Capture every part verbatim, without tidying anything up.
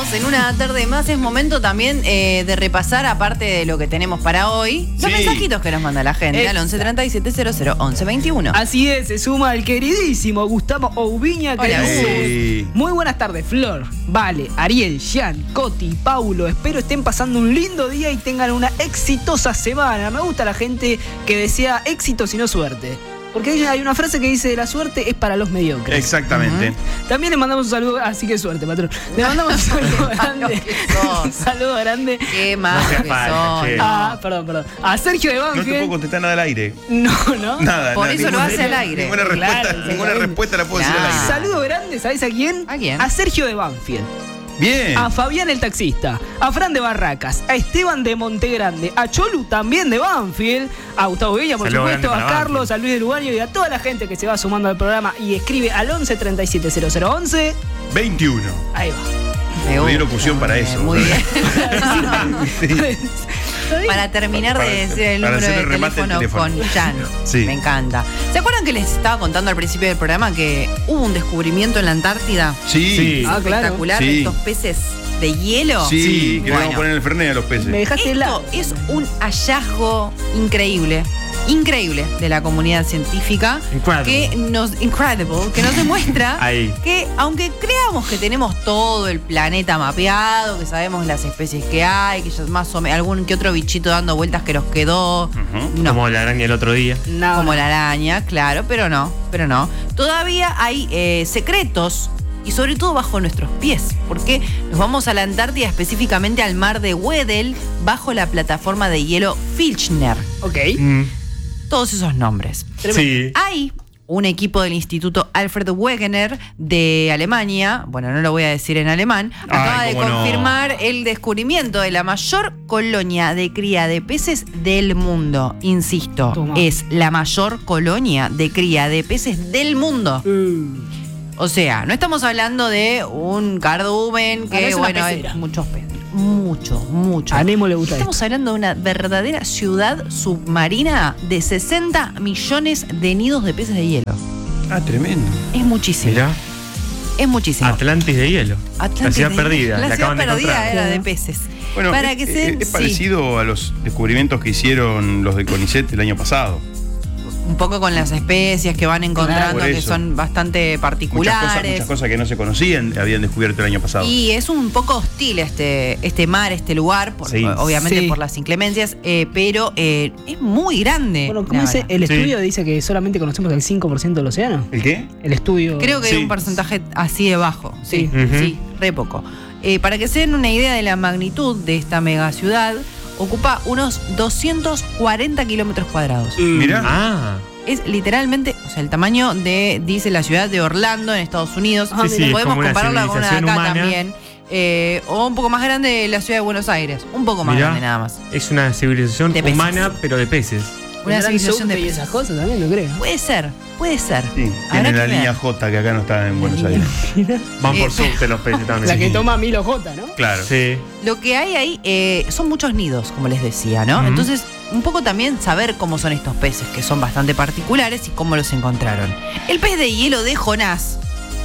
estamos en una tarde más. Es momento también eh, de repasar, aparte de lo que tenemos para hoy, los sí. mensajitos que nos manda la gente Exacto. al once treinta y siete cero cero once veintiuno. Así es, se suma el queridísimo Gustavo Oubiña, que dice: sí. Muy buenas tardes, Flor, Vale, Ariel, Jean, Coti, Paulo. Espero estén pasando un lindo día y tengan una exitosa semana. Me gusta la gente que desea éxito y no suerte. Porque hay una frase que dice: la suerte es para los mediocres. Exactamente. Uh-huh. También le mandamos un saludo, así que suerte, patrón. Le mandamos un saludo grande. Un saludo grande. Qué más que son. Ah, perdón, perdón. A Sergio de Banfield. No te puedo contestar nada al aire. No, no. Nada. Por nada, eso ninguna, lo hace al aire. Ninguna respuesta, Claro, ninguna respuesta la puedo claro. decir al aire. Saludo grande, ¿sabes a quién? ¿A quién? A Sergio de Banfield. Bien. A Fabián el taxista, a Fran de Barracas, a Esteban de Montegrande, a Cholu también de Banfield, a Gustavo Villa, por Saludo supuesto, a Carlos, Banfield. a Luis de Lugaño y a toda la gente que se va sumando al programa y escribe al once treinta y siete cero cero once veintiuno. Ahí va. Me gusta, locución para eso. Muy bien. Sí. Para terminar de decir el número de teléfono, teléfono con Jan. Sí. Me encanta. ¿Se acuerdan que les estaba contando al principio del programa que hubo un descubrimiento en la Antártida? Sí. sí. Ah, espectacular, claro. de estos peces de hielo. Sí, sí, que bueno, vamos a poner el Fernet a los peces. Me dejaste Esto la... es un hallazgo increíble. Increíble de la comunidad científica Incredible. que nos incredible que nos demuestra Ahí. que aunque creamos que tenemos todo el planeta mapeado, que sabemos las especies que hay, que ya más o menos algún que otro bichito dando vueltas que nos quedó, uh-huh. no. Como la araña el otro día. No, como no. la araña, claro, pero no, pero no. Todavía hay eh, secretos. Y sobre todo bajo nuestros pies, porque nos vamos a la Antártida, específicamente al mar de Weddell, bajo la plataforma de hielo Filchner. Ok. Mm. Todos esos nombres. Sí. Hay un equipo del Instituto Alfred Wegener de Alemania, bueno, no lo voy a decir en alemán, acaba Ay, de cómo no. confirmar el descubrimiento de la mayor colonia de cría de peces del mundo. Insisto, Toma. es la mayor colonia de cría de peces del mundo. Uh. O sea, no estamos hablando de un cardumen que, es una bueno, hay pecera. muchos peces. Mucho, mucho. A Nemo le gusta Estamos esto. hablando de una verdadera ciudad submarina de sesenta millones de nidos de peces de hielo. Ah, tremendo. Es muchísimo. Mirá. Es muchísimo. Atlantis de hielo. Atlantis la ciudad de- perdida. La La ciudad acaban de perdida encontrar. era de peces. Bueno, Para es, que se, es- es sí, parecido a los descubrimientos que hicieron los de CONICET el año pasado. un poco con las especies que van encontrando, Por que eso. son bastante Muchas particulares. cosas, muchas cosas que no se conocían habían descubierto el año pasado. Y es un poco hostil este, este mar, este lugar, por, Sí. obviamente Sí. por las inclemencias, eh, pero eh, es muy grande. Bueno, ¿cómo la dice? verdad. El Sí. estudio dice que solamente conocemos el cinco por ciento del océano. ¿El qué? El estudio. Creo que Sí. es un porcentaje así de bajo. Sí, Sí. Ujú. sí, re poco. Eh, para que se den una idea de la magnitud de esta megaciudad, ocupa unos doscientos cuarenta kilómetros cuadrados. Mirá. Ah. Es literalmente, o sea, el tamaño de, dice la ciudad de Orlando en Estados Unidos. Ah, Sí, sí, es Podemos como una compararla con una de acá civilización humana. también. Eh, o un poco más grande la ciudad de Buenos Aires. Un poco más Mirá. grande nada más. Es una civilización De peces. humana, pero de peces. Una Gran civilización de subte y peces. esas cosas también, no creo. Puede ser, puede ser. Sí, Habrá tienen que la ver. línea J que acá no está en Buenos Aires. Van Eh, por subte los peces también. La que Sí. toma Milo J, ¿no? Claro. Sí. Lo que hay ahí eh, son muchos nidos, como les decía, ¿no? Ujú. Entonces, un poco también saber cómo son estos peces, que son bastante particulares y cómo los encontraron. El pez de hielo de Jonás,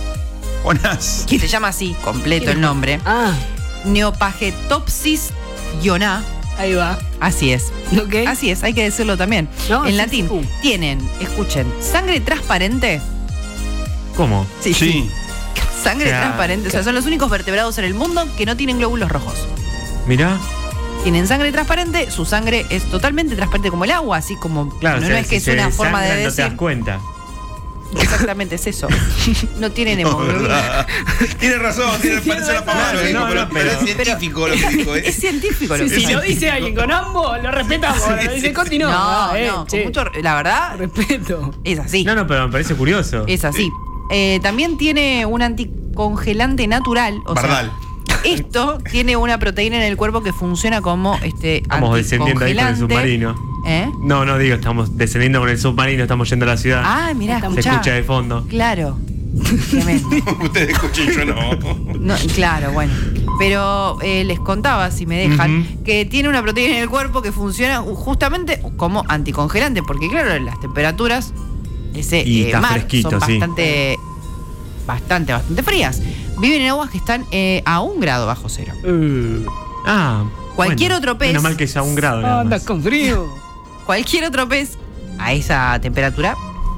Jonás. que se llama así, completo el nombre, Ah, Neopagetopsis ioná, ahí va. así es. ¿Ok? Así es, hay que decirlo también. No, en sí, latín, sí. Uh. tienen, escuchen, sangre transparente. ¿Cómo? Sí, Sí. Sangre O sea, transparente. O sea, son los únicos vertebrados en el mundo que no tienen glóbulos rojos. Mirá. Tienen sangre transparente, su sangre es totalmente transparente como el agua, así como Claro, no, o sea, no es que si es se una forma de desangran, no te decir. das cuenta. Exactamente, es eso. No tienen hemoglobina. Tiene razón, tiene, parece una pavada lo que dijo, No, pero, no, pero es pero- científico lo que dijo, ¿eh? Es científico lo Sí, que si dice. lo dice alguien con ambos, lo respetamos. Sí, Lo dice sí, Coti, no. No, Ah, eh, no, che. con mucho, la verdad, respeto. es así. No, no, pero me parece curioso. Es así. Eh, también tiene un anticongelante natural. O Bardal. sea, esto tiene una proteína en el cuerpo que funciona como este Estamos descendiendo ahí con el anticongelante. submarino. ¿Eh? No, no digo, estamos descendiendo con el submarino, estamos yendo a la ciudad. Ah, mirá, Se escuchá. escucha de fondo. Claro. Tremendo. Ustedes escuchen, yo no. No, claro, bueno. Pero eh, les contaba, si me dejan, Ujú. que tiene una proteína en el cuerpo que funciona justamente como anticongelante, porque claro, las temperaturas ese Y eh, está mar fresquito, son sí. bastante, bastante, bastante frías. viven en aguas que están eh, a un grado bajo cero. Uh, Ah. Cualquier bueno, otro pez- Menos mal que es a un grado. nada Andas más. con frío. Cualquier otro pez a esa temperatura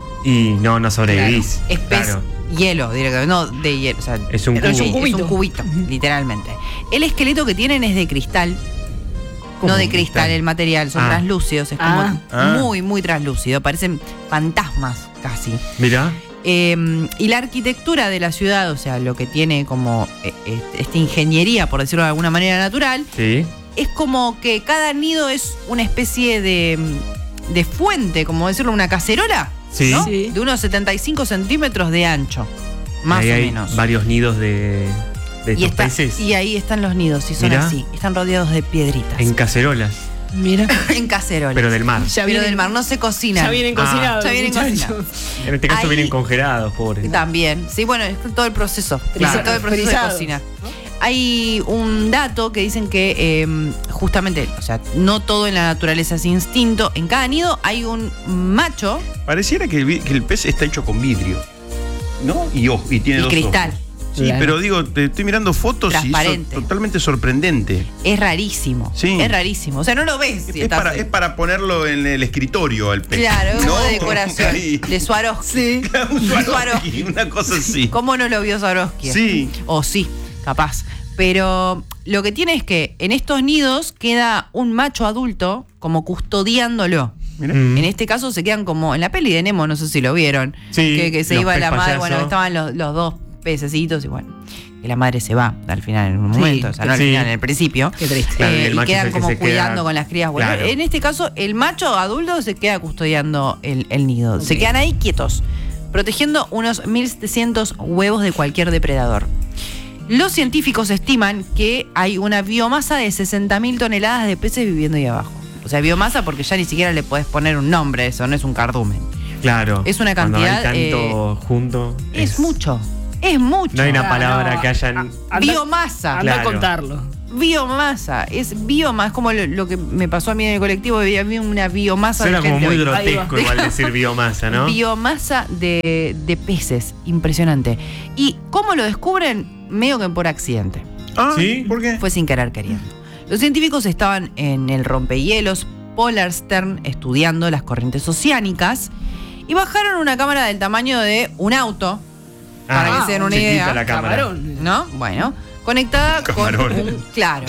Y no, no sobrevivís. es pez Claro. hielo, directamente, no de hielo. O sea, Es un Pero es cubo. un cubito. Es un cubito, literalmente. El esqueleto que tienen es de cristal. ¿Cómo No de cristal? cristal el material, son Ah. translúcidos, es como Ah. Ah. muy, muy translúcido, parecen fantasmas casi. Mirá. Eh, y la arquitectura de la ciudad, o sea, lo que tiene como eh, eh, esta ingeniería, por decirlo de alguna manera natural, Sí. es como que cada nido es una especie de, de fuente, como decirlo, una cacerola, Sí. ¿no? Sí. De unos setenta y cinco centímetros de ancho, más Ahí o hay menos. varios nidos de, de Y, estos está- peces y ahí están los nidos, y son Mirá. así, están rodeados de piedritas. en cacerolas, Mira. En cacerolas. pero del mar. Ya Pero vienen- del mar, no se cocinan. Ya vienen Ah. cocinados. Ya vienen muchachos. cocinados. En este caso Ahí- vienen congelados, pobres. También, sí, bueno, es todo el proceso, Claro. todo el proceso de Frisados, cocina. ¿no? Hay un dato que dicen que eh, justamente, o sea, no todo en la naturaleza es instinto. En cada nido hay un macho Pareciera que el, vi- que el pez está hecho con vidrio, ¿no? Y, ojo, y tiene y dos cristal. ojos. Sí, Claro. pero digo, te estoy mirando fotos y es Transparente. totalmente sorprendente. Es rarísimo. Sí. Es rarísimo. O sea, no lo ves. si Es estás- para, es para ponerlo en el escritorio al pez. Claro, es como No, de decoración. ahí. De Swarovski. Un Swarovski. Swarovski, una cosa así. ¿Cómo no lo vio Swarovski? Sí. O sí, capaz. Pero lo que tiene es que en estos nidos queda un macho adulto como custodiándolo. Mirá. Mm. En este caso se quedan como en la peli de Nemo, no sé si lo vieron. Sí, que, que se los iba pez la madre, payaso. bueno, estaban los, los dos pececitos y bueno, que la madre se va al final en un Sí, momento, o sea, no al sí. final, en el principio. Qué triste. Claro, y Eh, el y macho es quedan el que como se cuidando queda- con las crías. Bueno, Claro. en este caso, el macho adulto se queda custodiando el, el nido. Se quedan ahí quietos, protegiendo unos mil setecientos huevos de cualquier depredador. Los científicos estiman que hay una biomasa de sesenta mil toneladas de peces viviendo ahí abajo. O sea, biomasa porque ya ni siquiera le podés poner un nombre a eso, no es un cardumen. Claro. Es una Cuando cantidad, hay tanto junto. Es, mucho, es mucho. No hay una Ah, palabra no, que hayan. a- anda- biomasa. Anda a Claro. contarlo. Biomasa, es biomasa, es como lo, lo que me pasó a mí en el colectivo, había había una biomasa Suena de como gente muy hoy. grotesco Ahí va. igual decir biomasa, ¿no? Biomasa de, de peces, impresionante. ¿Y cómo lo descubren? Medio que por accidente. Ah, ¿Sí? ¿Por qué? Fue sin querer queriendo. Los científicos estaban en el rompehielos Polarstern estudiando las corrientes oceánicas y bajaron una cámara del tamaño de un auto, para que se den una chiquita idea. la cámara. Camarón. ¿no? Bueno, conectada con Camarón. un... Claro.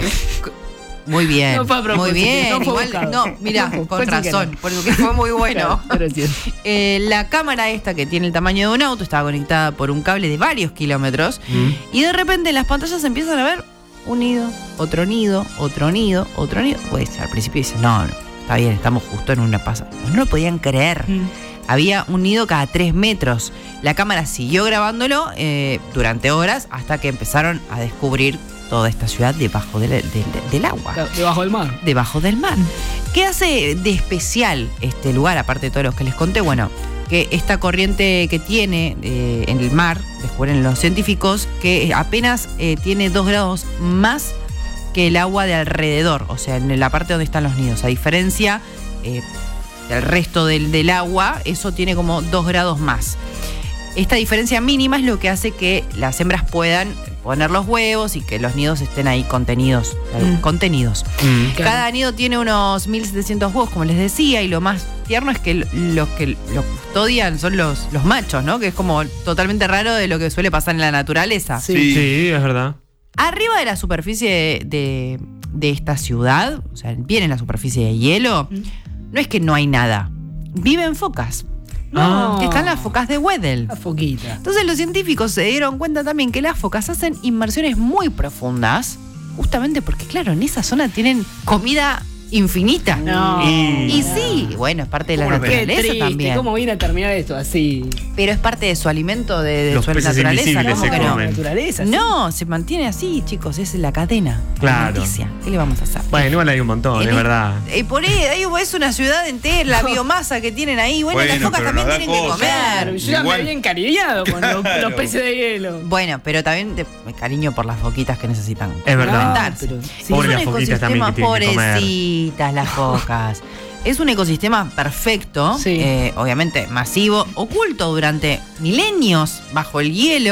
Muy bien, No fue a propósito, muy bien. no fue Igual, buscado. no, mira, No, fue con sin razón, querer. porque fue muy bueno. Claro, pero es cierto. Eh, la cámara esta que tiene el tamaño de un auto estaba conectada por un cable de varios kilómetros Mm. y de repente en las pantallas empiezan a ver un nido, otro nido, otro nido, otro nido. Pues al principio dices, no, no, está bien, estamos justo en una pasada. No lo podían creer. Mm. Había un nido cada tres metros. La cámara siguió grabándolo eh, durante horas hasta que empezaron a descubrir toda esta ciudad debajo del, del- del agua. Claro, debajo del mar. Debajo del mar. ¿Qué hace de especial este lugar, aparte de todos los que les conté? Bueno, que esta corriente que tiene eh, en el mar, descubren los científicos, que apenas eh, tiene dos grados más que el agua de alrededor, o sea, en la parte donde están los nidos. A diferencia eh, del resto del, del agua, eso tiene como dos grados más. Esta diferencia mínima es lo que hace que las hembras puedan poner los huevos y que los nidos estén ahí contenidos. Mm. contenidos. Mm. Claro. Cada nido tiene unos mil setecientos huevos, como les decía, y lo más tierno es que los que lo custodian son los, los machos, ¿no? Que es como totalmente raro de lo que suele pasar en la naturaleza. Sí. Sí. Sí, es verdad. Arriba de la superficie de, de- de esta ciudad, o sea, bien en la superficie de hielo, no es que no hay nada. Viven focas. No. Que están las focas de Weddell. La foquita. Entonces los científicos se dieron cuenta también que las focas hacen inmersiones muy profundas, justamente porque, claro, en esa zona tienen comida infinita. No. Y Y- sí, bueno, es parte de la ¿Cómo lo ves? Qué naturaleza triste. también. ¿Cómo viene a terminar esto así? Pero es parte de su alimento, de, de Los su peces naturaleza, invisibles ¿cómo se que no? comen. Naturaleza. sí. No, se mantiene así, chicos, es la cadena Claro. alimenticia. ¿Qué le vamos a hacer? Bueno, igual hay un montón, En es el- verdad. Y por ahí, ahí es una ciudad entera, la biomasa que tienen ahí. Bueno, las Bueno, focas pero también nos da tienen que cosa. Claro, comer. yo ya Igual- me había encariñado con los, Claro. los peces de hielo. Bueno, pero también te- me cariño por las foquitas que necesitan. Es verdad. alimentarse. pero- Sí, Pobre es las un foquitas también que ecosistema, tienen que comer. pobrecitas las focas. Es un ecosistema perfecto, Sí. eh, obviamente masivo, oculto durante milenios bajo el hielo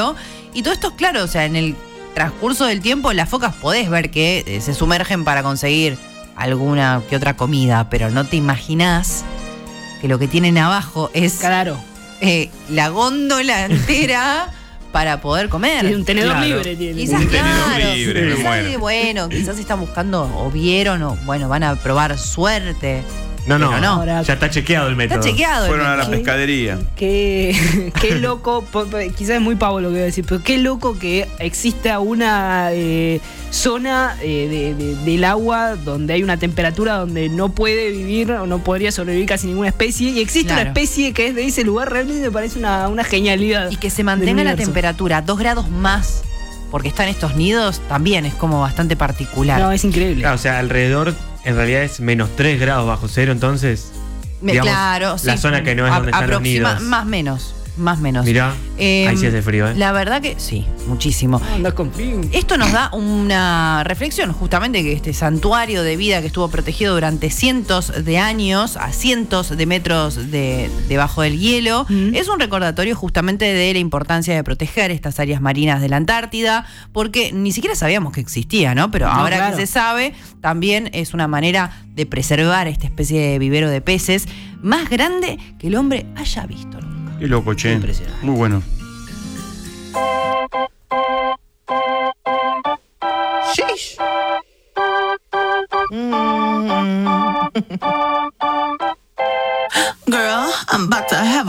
Y todo esto, claro, o sea, en el transcurso del tiempo las focas podés ver que eh, se sumergen para conseguir alguna que otra comida, pero no te imaginás que lo que tienen abajo es Claro. eh, la góndola entera para poder comer. Tiene un tenedor Claro. libre. Tiene. Quizás, Un tenedor claro, libre, me quizás, muero. bueno, quizás están buscando o vieron o bueno, van a probar suerte. No, no, Pero no. Ahora- ya está chequeado el método. Está chequeado. el Fueron a la método. pescadería. Qué, qué loco, po- po- quizás es muy pavo lo que voy a decir, pero qué loco que exista una eh, zona eh, de- de- del agua donde hay una temperatura donde no puede vivir o no podría sobrevivir casi ninguna especie y existe Claro. una especie que es de ese lugar, realmente me parece una, una genialidad. Y que se mantenga la universo. temperatura dos grados más porque están estos nidos también es como bastante particular. No, es increíble. Claro, o sea, alrededor en realidad es menos tres grados bajo cero, entonces. Me- digamos, claro, la sí. zona que no es donde están los Aproxima- nidos. Más menos, más menos. Mirá, Eh, ahí sí hace frío, ¿eh? La verdad que sí, muchísimo. Anda con fin. Esto nos da una reflexión, justamente que este santuario de vida que estuvo protegido durante cientos de años, a cientos de metros de, debajo del hielo, Mm. es un recordatorio justamente de la importancia de proteger estas áreas marinas de la Antártida, porque ni siquiera sabíamos que existía, ¿no? Pero No, ahora claro. que se sabe, también es una manera de preservar esta especie de vivero de peces más grande que el hombre haya visto nunca. Qué loco, che. Impresionante. Muy bueno. Girl, I'm about to have a